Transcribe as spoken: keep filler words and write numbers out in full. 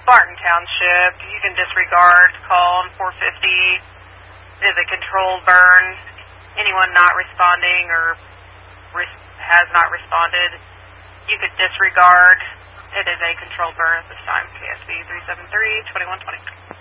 Barton Township. You can disregard, call on four fifty. It is a controlled burn. Anyone not responding or res- has not responded, you could disregard. It is a controlled burn at this time. K S B three seven three, two one two zero.